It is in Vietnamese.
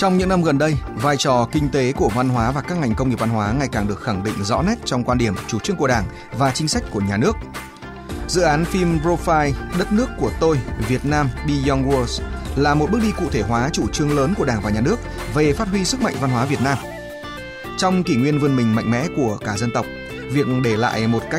Trong những năm gần đây, vai trò kinh tế của văn hóa và các ngành công nghiệp văn hóa ngày càng được khẳng định rõ nét trong quan điểm, chủ trương của Đảng và chính sách của nhà nước. Dự án phim Profile Đất nước của tôi, Việt Nam Beyond Words là một bước đi cụ thể hóa chủ trương lớn của Đảng và nhà nước về phát huy sức mạnh văn hóa Việt Nam. Trong kỷ nguyên vươn mình mạnh mẽ của cả dân tộc, việc để lại một cách